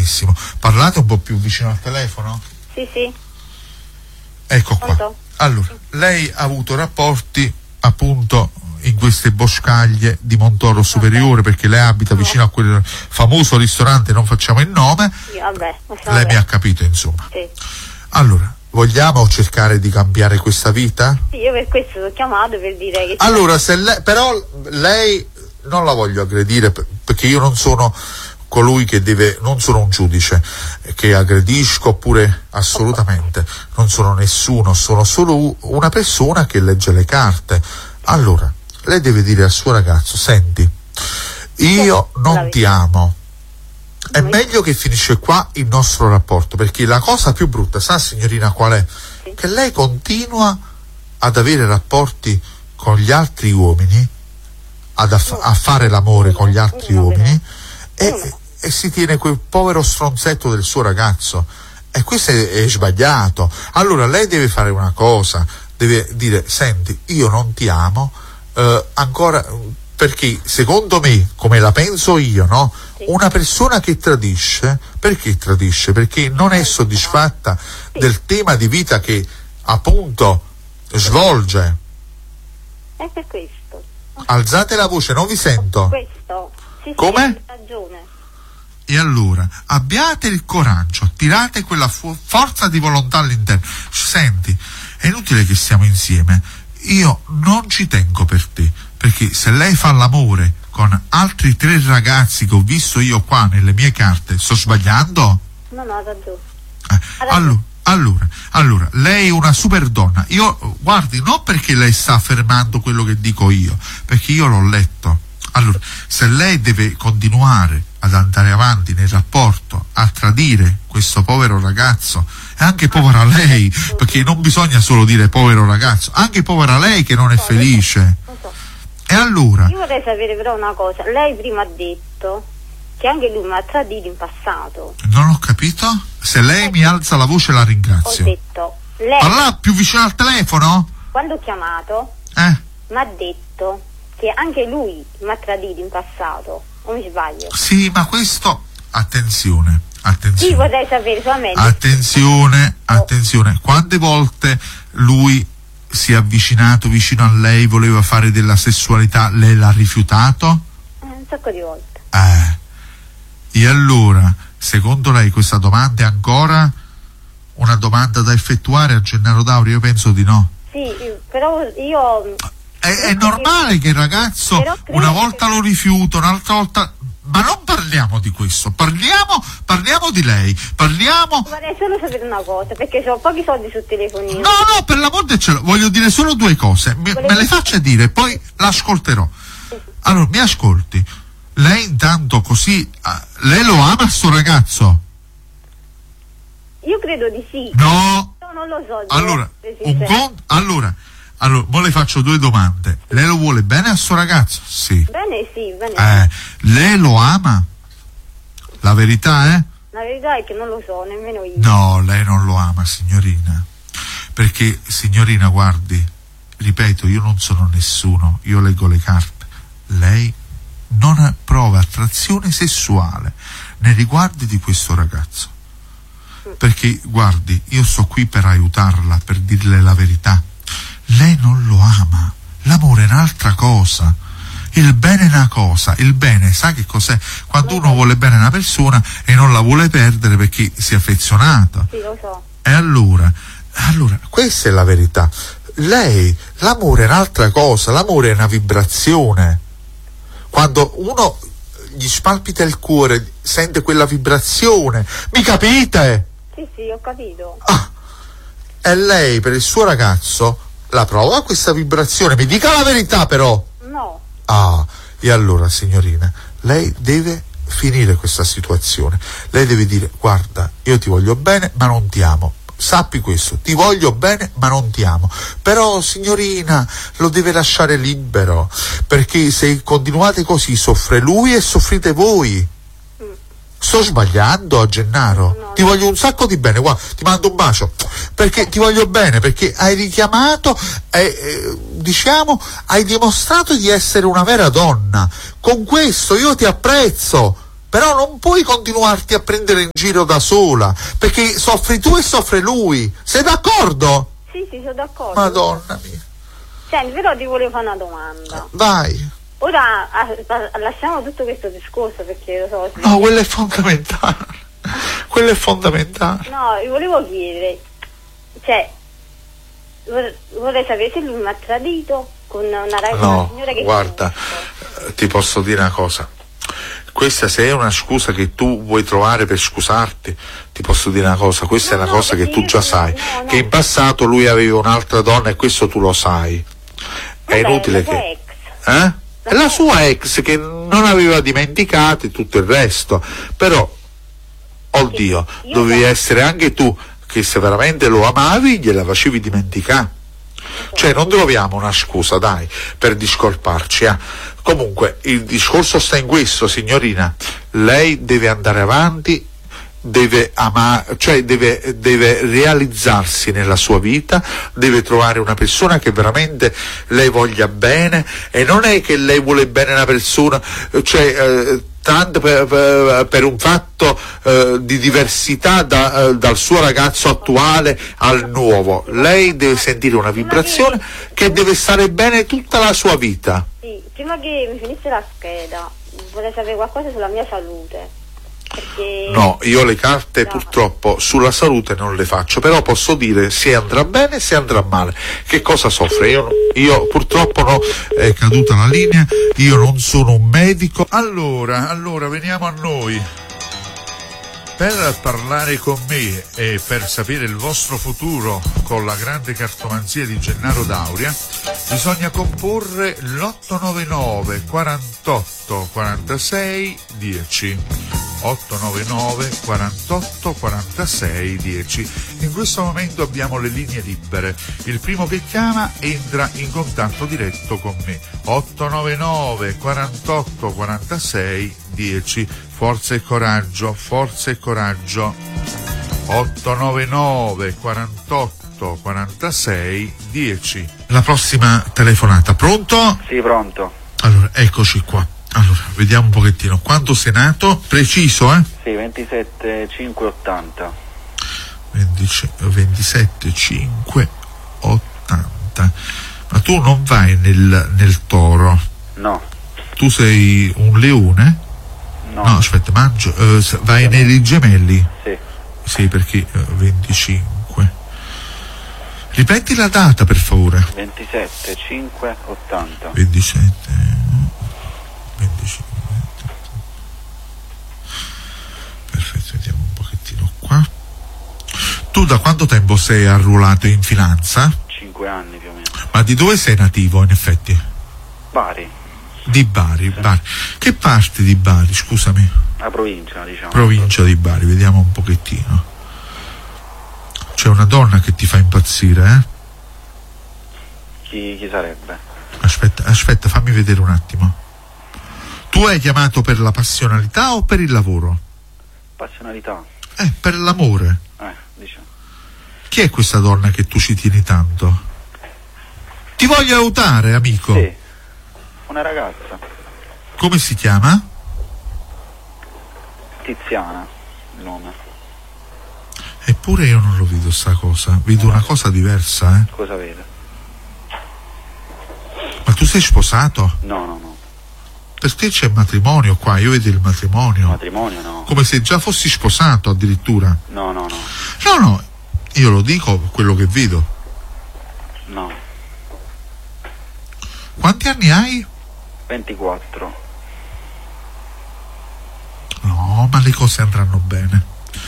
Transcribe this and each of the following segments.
benissimo. Parlate un po' più vicino al telefono? Sì, sì. Ecco qua. Pronto? Allora, lei ha avuto rapporti appunto in queste boscaglie di Montoro Superiore, perché lei abita vicino a quel famoso ristorante, non facciamo il nome. Lei mi ha capito, insomma. Sì. Allora, vogliamo cercare di cambiare questa vita? Sì, io per questo ho chiamato per dire che... Allora, se lei, però lei non la voglio aggredire, perché io non sono colui che deve, non sono un giudice che aggredisco, oppure assolutamente non sono nessuno, sono solo una persona che legge le carte. Allora, lei deve dire al suo ragazzo: senti, io non ti amo, è meglio che finisce qua il nostro rapporto, perché la cosa più brutta, sa signorina qual è? Sì. Che lei continua ad avere rapporti con gli altri uomini, a fare l'amore con gli altri uomini, e si tiene quel povero stronzetto del suo ragazzo, e questo è sbagliato. Allora lei deve fare una cosa, deve dire: senti, io non ti amo ancora, perché secondo me, come la penso io, no? Una persona che tradisce, perché tradisce? Perché non è soddisfatta del tema di vita che appunto svolge. È per questo. Alzate la voce, non vi sento. Questo. Sì, come? Hai ragione. E allora abbiate il coraggio, tirate quella forza di volontà all'interno. Senti, è inutile che stiamo insieme, io non ci tengo per te, perché se lei fa l'amore con altri 3 ragazzi che ho visto io qua nelle mie carte, sto sbagliando? No, ha ragione. Allora, lei è una super donna. Io, guardi, non perché lei sta affermando quello che dico io, perché io l'ho letto. Allora, se lei deve continuare ad andare avanti nel rapporto, a tradire questo povero ragazzo, e anche povera lei, perché non bisogna solo dire povero ragazzo, anche povera lei che non è felice. E allora? Io vorrei sapere però una cosa. Lei prima ha detto che anche lui mi ha tradito in passato. Non ho capito? Se lei mi alza la voce la ringrazio. Ho detto, lei... Parla più vicino al telefono? Quando ho chiamato, mi ha detto che anche lui mi ha tradito in passato, o mi sbaglio? Sì, ma questo, attenzione. Sì, vorrei sapere solamente. Attenzione, quante volte lui si è avvicinato vicino a lei, voleva fare della sessualità, lei l'ha rifiutato? Un sacco di volte. E allora, secondo lei questa domanda è ancora una domanda da effettuare a Gennaro Dauri? Io penso di no. Sì, però io... È normale che il ragazzo una volta lo rifiuta, un'altra volta... Ma non parliamo di questo, parliamo di lei, Vorrei solo sapere una cosa, perché ho pochi soldi sul telefonino. No, per l'amor del cielo, voglio dire solo 2 cose, me le faccia dire, poi l'ascolterò. Allora, mi ascolti, lei intanto così, lei lo ama sto ragazzo? Io credo di sì. No. Non lo so. Allora, mo le faccio 2 domande. Lei lo vuole bene a sto ragazzo? Sì. Bene, sì, bene. Lei lo ama? La verità è? La verità è che non lo so, nemmeno io. No, lei non lo ama, signorina. Perché, signorina, guardi, ripeto, io non sono nessuno, io leggo le carte. Lei non prova attrazione sessuale nei riguardi di questo ragazzo. Perché, guardi, io sto qui per aiutarla, per dirle la verità. Lei non lo ama, l'amore è un'altra cosa, il bene è una cosa, il bene sa che cos'è? Quando uno vuole bene a una persona e non la vuole perdere perché si è affezionata. Sì, lo so. E allora, questa è la verità. Lei, l'amore è un'altra cosa, l'amore è una vibrazione. Quando uno gli spalpita il cuore, sente quella vibrazione, mi capite? Sì, ho capito. E lei per il suo ragazzo la prova questa vibrazione? Mi dica la verità però. No. E allora signorina, lei deve finire questa situazione. Lei deve dire: guarda, io ti voglio bene ma non ti amo. Sappi questo, ti voglio bene ma non ti amo. Però signorina, lo deve lasciare libero, perché se continuate così soffre lui e soffrite voi. Sto sbagliando a Gennaro? No, ti voglio un sacco di bene, guarda, ti mando un bacio, perché ti voglio bene, perché hai richiamato, hai dimostrato di essere una vera donna. Con questo io ti apprezzo, però non puoi continuarti a prendere in giro da sola, perché soffri tu e soffre lui. Sei d'accordo? Sì, sono d'accordo. Madonna mia. Senti, però ti volevo fare una domanda. Vai. Ora lasciamo tutto questo discorso, perché lo so. No, quello è fondamentale. Quello è fondamentale. No, vi volevo chiedere, cioè, vorrei sapere se lui mi ha tradito con una signora che... Guarda, ti posso dire una cosa. Questa, se è una scusa che tu vuoi trovare per scusarti, ti posso dire una cosa, questa è una cosa che tu già sai, che in passato lui aveva un'altra donna e questo tu lo sai. È inutile che... È la sua ex che non aveva dimenticato e tutto il resto, però, oddio, dovevi essere anche tu che se veramente lo amavi gliela facevi dimenticare. Cioè non troviamo una scusa, dai, per discolparci. Comunque il discorso sta in questo, signorina. Lei deve andare avanti, deve amare, cioè deve realizzarsi nella sua vita, deve trovare una persona che veramente lei voglia bene, e non è che lei vuole bene una persona, cioè tanto per un fatto di diversità dal suo ragazzo attuale al nuovo. Lei deve sentire una vibrazione che deve stare bene tutta la sua vita. Sì, prima che mi finisse la scheda vorrei sapere qualcosa sulla mia salute. Perché... No, io le carte purtroppo sulla salute non le faccio, però posso dire se andrà bene e se andrà male. Che cosa soffre? Io purtroppo no, è caduta la linea, io non sono un medico. Allora, veniamo a noi. Per parlare con me e per sapere il vostro futuro con la grande cartomanzia di Gennaro Dauria bisogna comporre l'899 48 46 10. 899 48 46 10. In questo momento abbiamo le linee libere. Il primo che chiama entra in contatto diretto con me. 899 48 46 10. Forza e coraggio, forza e coraggio. 899 48 46 10. La prossima telefonata. Pronto? Sì, pronto. Allora, eccoci qua. Allora, vediamo un pochettino. Quando sei nato? Preciso, Sì, 27 5 80. 27 5 80. Ma tu non vai nel toro? No. Tu sei un leone? No, aspetta, vai nei gemelli? Sì. Sì, perché 25. Ripeti la data, per favore. 27 5 80. 27 25. Perfetto, vediamo un pochettino qua. Tu da quanto tempo sei arruolato in finanza? 5 anni più o meno. Ma di dove sei nativo, in effetti? Bari. Di Bari, sì. Bari. Che parte di Bari, scusami? La provincia, diciamo. Provincia di Bari, vediamo un pochettino. C'è una donna che ti fa impazzire, Chi sarebbe? Aspetta, fammi vedere un attimo. Tu hai chiamato per la passionalità o per il lavoro? Passionalità. Per l'amore. Diciamo. Chi è questa donna che tu ci tieni tanto? Ti voglio aiutare, amico. Sì, una ragazza. Come si chiama? Tiziana, il nome. Eppure io non lo vedo sta cosa, vedo una cosa diversa, Cosa vede? Ma tu sei sposato? No. Perché c'è matrimonio qua, io vedo il matrimonio. Matrimonio no. Come se già fossi sposato addirittura. No, No, io lo dico quello che vedo. no. Quanti anni hai? 24. No, ma le cose andranno bene.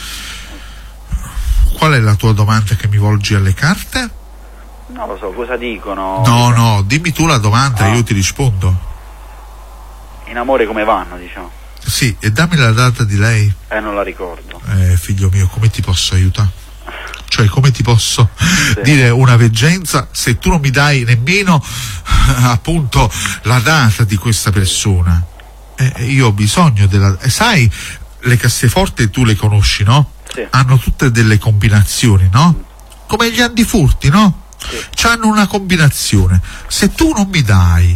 Qual è la tua domanda che mi volgi alle carte? Non lo so, cosa dicono? No, dimmi tu la domanda, io ti rispondo. In amore come vanno, diciamo? Sì, e dammi la data di lei. Non la ricordo. Figlio mio, come ti posso aiutare? Cioè, come ti posso dire una veggenza se tu non mi dai nemmeno appunto la data di questa persona? Io ho bisogno della... sai, le casseforti tu le conosci, no? Sì. Hanno tutte delle combinazioni, no? Come gli antifurti, no? Sì. C'hanno una combinazione. Se tu non mi dai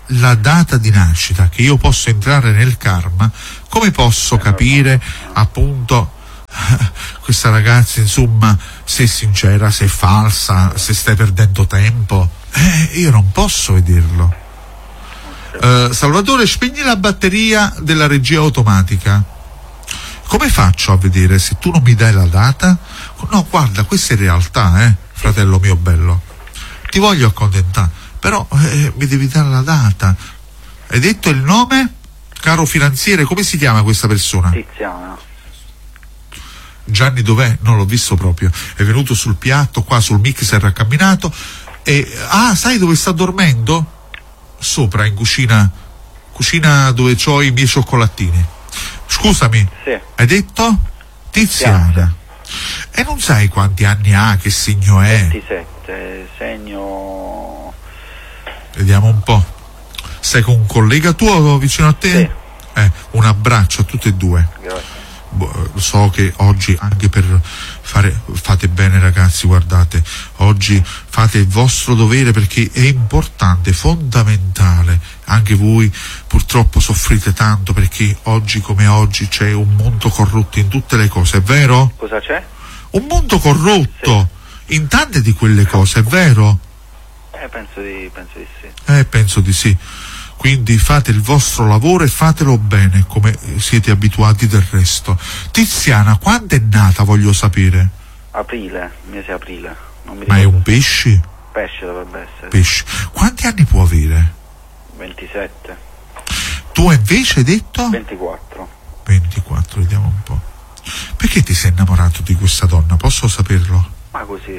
la data di nascita, che io posso entrare nel karma, come posso capire appunto questa ragazza, insomma, se è sincera, se è falsa, se stai perdendo tempo? Io non posso vederlo. Salvatore, spegni la batteria della regia automatica. Come faccio a vedere se tu non mi dai la data? No, guarda, questa è realtà, fratello mio bello. Ti voglio accontentare, però mi devi dare la data. Hai detto il nome? Caro finanziere, come si chiama questa persona? Tiziana. Gianni dov'è? Non l'ho visto proprio. È venuto sul piatto, qua sul mixer, ha camminato e... sai dove sta dormendo? Sopra, in cucina dove ho i miei cioccolatini. Scusami, Sì. Hai detto? Tiziana. E non sai quanti anni ha, che segno è? 27, segno... Vediamo un po'. Sei con un collega tuo vicino a te? Sì. Un abbraccio a tutti e due. Grazie. So che oggi anche per fate bene ragazzi, guardate, oggi fate il vostro dovere perché è importante, fondamentale. Anche voi purtroppo soffrite tanto perché oggi come oggi c'è un mondo corrotto in tutte le cose, è vero? Cosa c'è? Un mondo corrotto in tante di quelle cose, è vero? Penso di sì. Penso di sì. Quindi fate il vostro lavoro e fatelo bene, come siete abituati del resto. Tiziana, quando è nata, voglio sapere? Aprile, mese aprile. Non mi Ma è ricordo. un pesce? Pesce dovrebbe essere. Pesce. Quanti anni può avere? 27. Tu invece hai detto? 24. 24, vediamo un po'. Perché ti sei innamorato di questa donna? Posso saperlo? Ma così.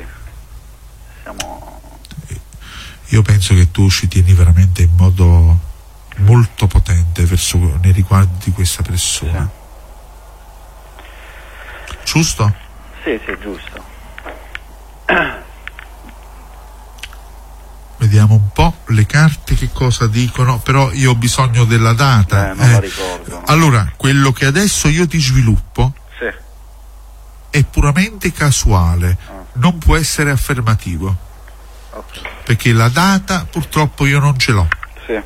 Io penso che tu ci tieni veramente in modo molto potente nei riguardi di questa persona. Sì. Giusto? Sì, giusto. Vediamo un po' le carte che cosa dicono, però io ho bisogno della data. Non la ricordo. Allora, quello che adesso io ti sviluppo Sì. è puramente casuale, non può essere affermativo, Okay. perché la data purtroppo io non ce l'ho. Sì.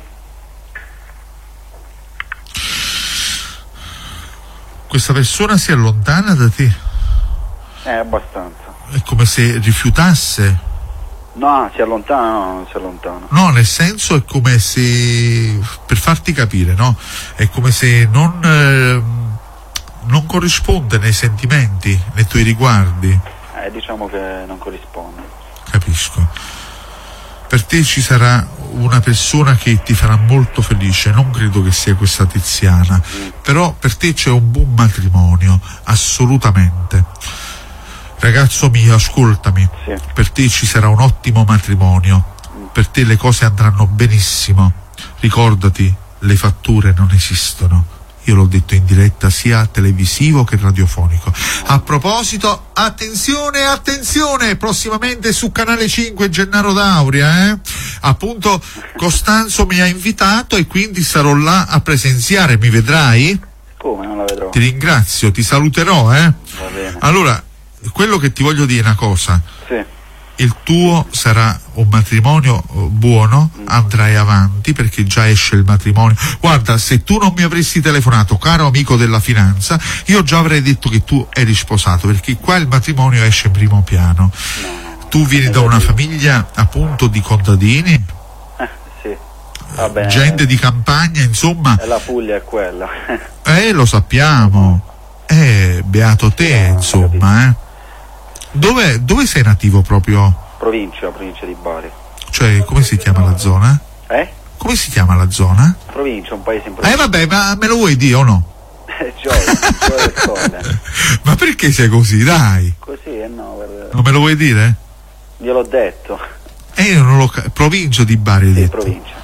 Questa persona si allontana da te? Abbastanza. È come se rifiutasse? No, si allontana, no, non si allontana. No, nel senso è come se, per farti capire, no? È come se non corrisponde nei sentimenti, nei tuoi riguardi. Diciamo che non corrisponde. Capisco. Per te ci sarà una persona che ti farà molto felice, non credo che sia questa Tiziana, però per te c'è un buon matrimonio, assolutamente. Ragazzo mio, ascoltami, Sì. per te ci sarà un ottimo matrimonio, per te le cose andranno benissimo. Ricordati, le fatture non esistono. Io l'ho detto in diretta sia televisivo che radiofonico. A proposito, attenzione, prossimamente su Canale 5 Gennaro D'Auria, appunto Costanzo mi ha invitato e quindi sarò là a presenziare, mi vedrai? Come, non la vedrò? Ti ringrazio, ti saluterò, Va bene. Allora, quello che ti voglio dire è una cosa. Sì. Il tuo sarà un matrimonio buono, andrai avanti perché già esce il matrimonio. Guarda, se tu non mi avresti telefonato, caro amico della finanza, io già avrei detto che tu eri sposato, perché qua il matrimonio esce in primo piano. No. Tu vieni da una famiglia appunto di contadini, Sì. Va bene. gente di campagna, insomma. E la Puglia è quella. Lo sappiamo. Beato te, insomma, Dove sei nativo proprio? Provincia di Bari. Cioè, come si chiama la zona? Come si chiama la zona? Provincia, un paese in provincia. Vabbè, ma me lo vuoi dire o no? Gioia. Ma perché sei così? Dai! Così, no, Non me lo vuoi dire? gliel'ho detto. Io non lo provincia di Bari, hai Sì, detto. provincia.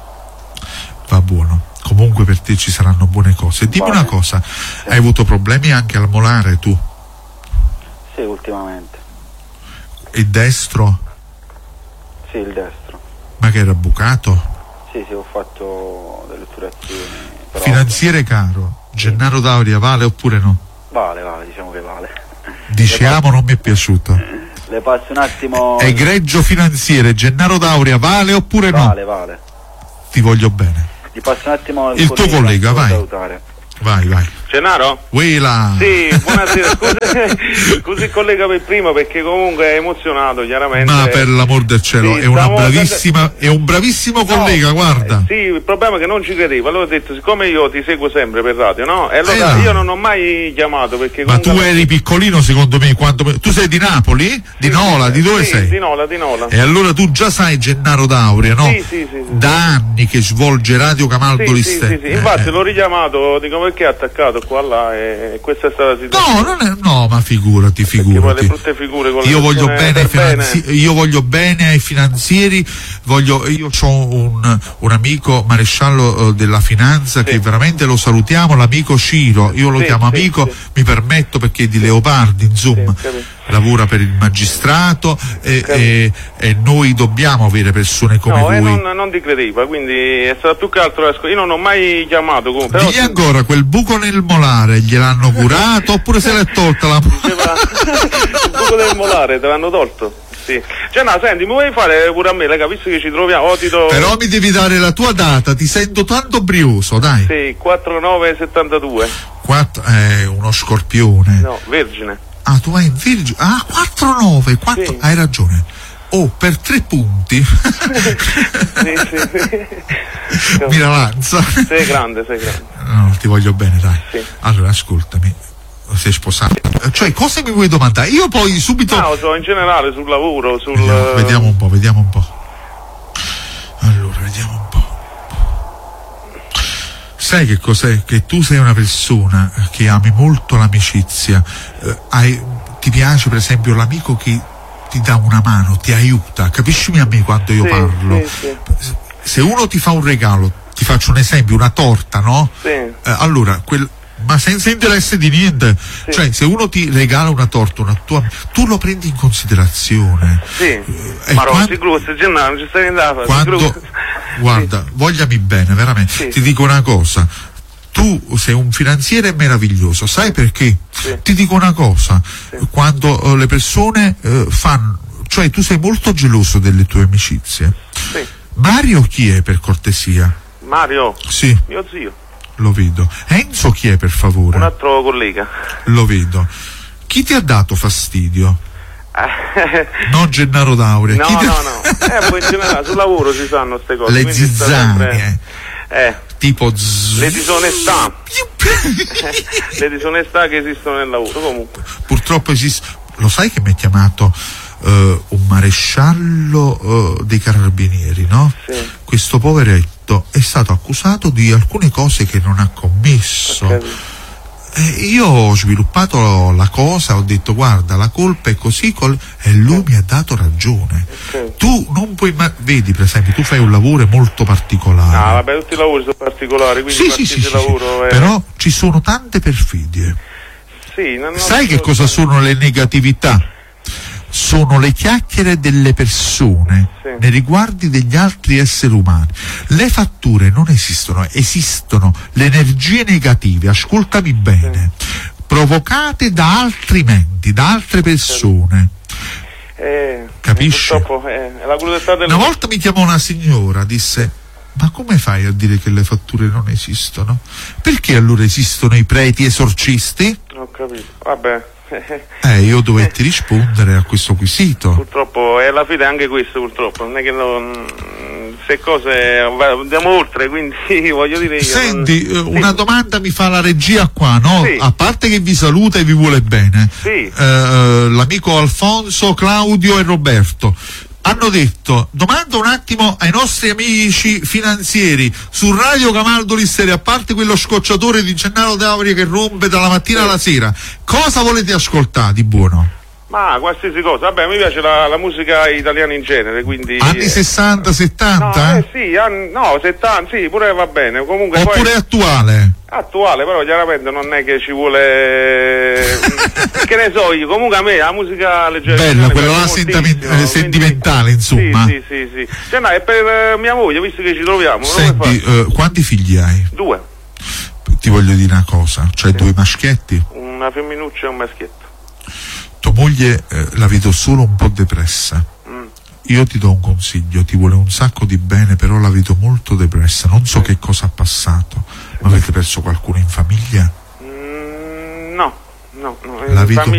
Va buono. Comunque per te ci saranno buone cose. Dimmi una cosa, hai avuto problemi anche al molare tu? Sì, ultimamente. Il destro? Sì, il destro. Ma che era bucato? Sì, ho fatto delle otturazioni. Però... Finanziere caro, Gennaro D'Auria vale oppure no? Vale, diciamo che vale. Diciamo, non mi è piaciuto. Le passo un attimo. Egregio finanziere, Gennaro D'Auria vale oppure no? Vale. ti voglio bene. Gli passo un attimo il tuo collega, vai. Salutare. Vai. Gennaro? Willa. Sì, buonasera, scusi collega per prima perché comunque è emozionato chiaramente. Ma per l'amor del cielo, sì, è un bravissimo collega, guarda. Sì, il problema è che non ci credevo, allora ho detto siccome io ti seguo sempre per radio, no? E allora io non ho mai chiamato perché ma tu eri piccolino secondo me, tu sei di Napoli? Di Nola, di dove sei? Di Nola. E allora tu già sai Gennaro D'Auria, no? Sì. Da anni che svolge Radio Camaldo Listerri. Sì. Infatti l'ho richiamato, dico perché è attaccato qua là e questa è stata la situazione. No, ma figurati. Le brutte figure con io voglio bene ai finanzieri, io ho un amico maresciallo della finanza che veramente lo salutiamo, l'amico Ciro, io lo chiamo amico, mi permetto perché è di Leopardi, insomma. Lavora per il magistrato e noi dobbiamo avere persone come voi. Non ti credeva, quindi è stato più che altro io non ho mai chiamato comunque. Digli ancora, quel buco nel molare gliel'hanno curato oppure se l'è tolta la il buco del molare te l'hanno tolto? Sì. Cioè no, senti, mi vuoi fare pure a me, capisci che ci troviamo? Però mi devi dare la tua data, ti sento tanto brioso, dai. Sì, 4972. Uno scorpione. No, Vergine. Ah, tu vai in Vergine. 4-9, sì. Hai ragione. Per 3 punti. Sì. Miralanza. Sei grande. No, ti voglio bene, dai. Sì. Allora, ascoltami. Sei sposato? Cioè, cosa mi vuoi domandare? Io poi subito. No, so in generale sul lavoro, Vediamo un po'. Allora, vediamo un po'. Sai che cos'è? Che tu sei una persona che ami molto l'amicizia, ti piace per esempio l'amico che ti dà una mano, ti aiuta, capiscimi a me quando io parlo. Sì. Se uno ti fa un regalo, ti faccio un esempio, una torta, no? Sì. Allora, ma senza interesse di niente, cioè se uno ti regala una torta, tu lo prendi in considerazione. Sì. Ma sicuro, se non ci stai andando. Guarda, vogliami bene, veramente. Sì. Ti dico una cosa. Tu sei un finanziere meraviglioso, sai perché? Sì. Ti dico una cosa, quando le persone cioè tu sei molto geloso delle tue amicizie. Sì. Mario chi è, per cortesia? Mario? Sì. Mio zio. Lo vedo. Enzo chi è, per favore? Un altro collega. Lo vedo. Chi ti ha dato fastidio? Non Gennaro D'Auria. No. Poi in generale sul lavoro si sanno queste cose. Le zizzanie. Tipo le disonestà. Le disonestà che esistono nel lavoro, comunque. Purtroppo esiste. Lo sai che mi ha chiamato un maresciallo dei carabinieri, no? Sì. Questo poveretto è stato accusato di alcune cose che non ha commesso. Io ho sviluppato la cosa, ho detto guarda, la colpa è così e lui mi ha dato ragione. Tu non puoi vedi, per esempio, tu fai un lavoro molto particolare. Ah, vabbè, tutti i lavori sono particolari, quindi sì. lavoro però ci sono tante perfidie. Sì, sai che cosa sono le negatività? Sono le chiacchiere delle persone nei riguardi degli altri esseri umani. Le fatture non esistono le energie negative, ascoltami bene, provocate da altri menti, da altre persone. Capisci? Purtroppo è la crudeltà Una volta mi chiamò una signora, disse: ma come fai a dire che le fatture non esistono? Perché allora esistono i preti esorcisti? Ho capito, vabbè. Io dovetti rispondere a questo quesito. Purtroppo, e alla fine anche questo, purtroppo, non è che se cose andiamo oltre, quindi voglio dire io. Senti, una domanda mi fa la regia qua, no? Sì. A parte che vi saluta e vi vuole bene. Sì. L'amico Alfonso, Claudio e Roberto hanno detto: domanda un attimo ai nostri amici finanzieri su Radio Camaldo Listerri, a parte quello scocciatore di Gennaro D'Auria che rompe dalla mattina alla sera, cosa volete ascoltare di buono? Ma qualsiasi cosa, vabbè, mi piace la musica italiana in genere, quindi anni 60, 70? No, sì, 70, sì, pure va bene. Comunque oppure poi attuale, però chiaramente non è che ci vuole che ne so io, comunque a me la musica leggera bella, quella là sentimentale, insomma. Sì. Cioè, no, è per mia moglie, visto che ci troviamo. Senti, quanti figli hai? 2. Ti voglio dire una cosa, cioè 2 maschietti? Una femminuccia e un maschietto. Tua moglie la vedo solo un po' depressa. io ti do un consiglio, ti vuole un sacco di bene, però la vedo molto depressa, non so che cosa ha passato. Ma avete perso qualcuno in famiglia? No, La in vedo famiglia